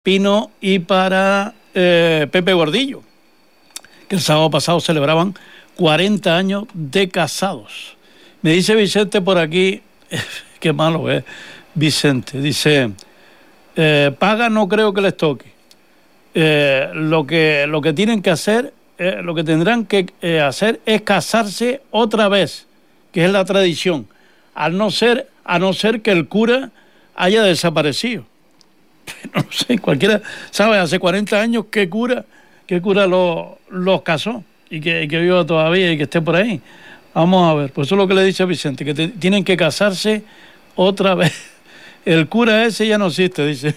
Pino y para Pepe Gordillo, que el sábado pasado celebraban 40 años de casados. Me dice Vicente por aquí, qué malo es Vicente, dice, paga no creo que les toque. Lo que tienen que hacer, lo que tendrán que hacer es casarse otra vez, que es la tradición, a no ser que el cura haya desaparecido. No sé, cualquiera sabe, hace 40 años qué cura los casó y que viva todavía y que esté por ahí. Vamos a ver, pues eso es lo que le dice a Vicente, que tienen que casarse otra vez. El cura ese ya no existe, dice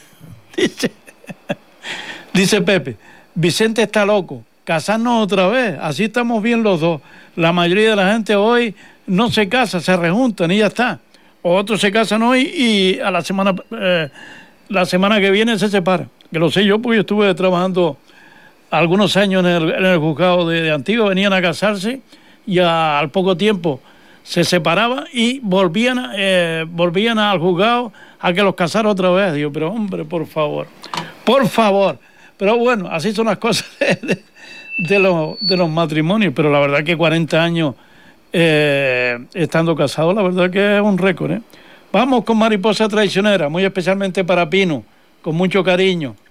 Pepe. Vicente está loco, casarnos otra vez, así estamos bien los dos. La mayoría de la gente hoy no se casa, se rejuntan y ya está. O otros se casan hoy y a la semana que viene se separan. Que lo sé yo porque yo estuve trabajando algunos años en el juzgado de Antigua, venían a casarse y al poco tiempo se separaban y volvían al juzgado a que los casara otra vez. Digo, pero hombre, por favor. Pero bueno, así son las cosas de los matrimonios, pero la verdad que 40 años estando casados, la verdad que es un récord, ¿eh? Vamos con Mariposa Traicionera, muy especialmente para Pino, con mucho cariño.